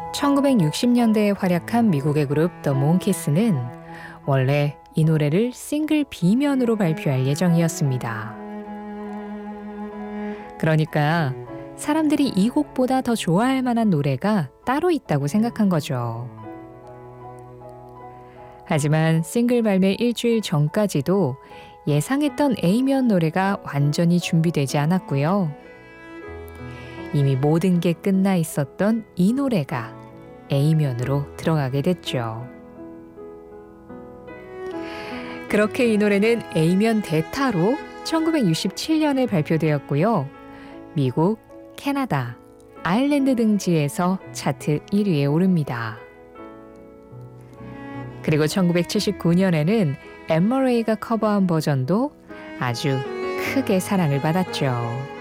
1960년대에 활약한 미국의 그룹 더 몽키스는 원래 이 노래를 싱글 B면으로 발표할 예정이었습니다. 그러니까 사람들이 이 곡보다 더 좋아할 만한 노래가 따로 있다고 생각한 거죠. 하지만 싱글 발매 일주일 전까지도 예상했던 A면 노래가 완전히 준비되지 않았고요. 이미 모든 게 끝나 있었던 이 노래가 A면으로 들어가게 됐죠. 그렇게 이 노래는 A면 대타로 1967년에 발표되었고요. 미국, 캐나다, 아일랜드 등지에서 차트 1위에 오릅니다. 그리고 1979년에는 엠머 레이가 커버한 버전도 아주 크게 사랑을 받았죠.